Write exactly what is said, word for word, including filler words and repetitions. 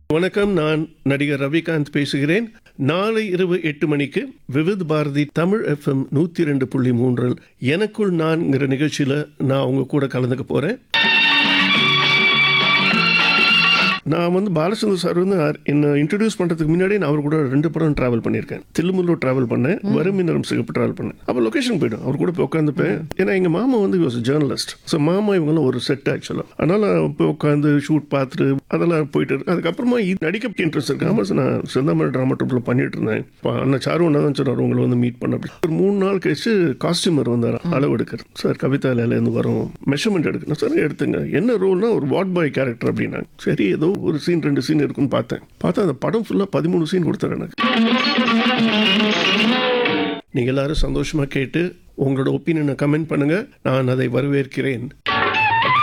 வணக்கம், நான் நடிகர் ரவிகாந்த் பேசுகிறேன். நாளை இரவு எட்டு மணிக்கு விவித் பாரதி தமிழ் எஃப்எம் நூற்றி ரெண்டு புள்ளி மூன்றில் எனக்குள் நான்ங்கிற நிகழ்ச்சியில் நான் அவங்க கூட கலந்துக்க போகிறேன். நான் வந்து பாலச்சந்தர் சார் வந்து என்னை இன்ட்ரடியூஸ் பண்ணுறதுக்கு முன்னாடி நான் அவர் கூட ரெண்டு படம் ட்ராவல் பண்ணியிருக்கேன். தில்லுமுல்லூர் ட்ராவல் பண்ணேன், வறுமினரும் சிகப்பு ட்ராவல் பண்ணேன். அப்போ லொக்கேஷன் போய்டும், அவர் கூட போய் உட்காந்துப்பேன். ஏன்னா எங்கள் மாமா வந்து ஒரு ஜேர்னலிஸ்ட். ஸோ மாமா இவங்கெல்லாம் ஒரு செட் ஆக்சுவலாக. அதனால் போய் உட்காந்து ஷூட் பார்த்துட்டு அதெல்லாம் போயிட்டு இருக்கு. அதுக்கப்புறமா இது நடிக்க இன்ட்ரெஸ்ட் இருக்கு. ஆமாம் சார், நான் செந்தாமரை ட்ராமா ட்ரூப்பில் பண்ணிட்டு இருந்தேன். இப்போ அண்ணன் சாரு ஒன்றா தான் சொன்னார் உங்களை வந்து மீட் பண்ண. அப்படி ஒரு மூணு நாள் கழிச்சு காஸ்டியூமர் வந்தார் அளவு எடுக்கிறது. சார் கவிதா இருந்து வரும் மெஷர்மெண்ட் எடுக்கணும் சார். எடுத்துங்க. என்ன ரோல்னா ஒரு வார்ட் பாய் கேரக்டர் அப்படின்னா. சரி, ஏதோ ஒரு சீன் ரெண்டு சீன் இருக்குன்னு பார்த்தேன். பார்த்தா அந்த படம் ஃபுல்லாக பதிமூணு சீன் கொடுத்தாரு எனக்கு. நீங்கள் எல்லாரும் சந்தோஷமாக கேட்டு உங்களோட ஒப்பீனியனை கமெண்ட் பண்ணுங்க. நான் அதை வரவேற்கிறேன்.